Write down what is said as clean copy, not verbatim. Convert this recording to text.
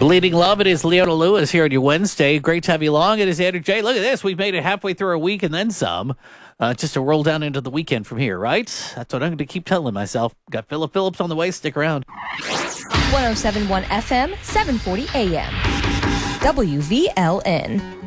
Bleeding Love, it is Leona Lewis here on your Wednesday. Great to have you along. It is Andrew J. Look at this. We've made it halfway through our week and then some. Just to roll down into the weekend from here, right? That's what I'm going to keep telling myself. Got Philip Phillips on the way. Stick around. 107.1 FM, 740 AM. WVLN.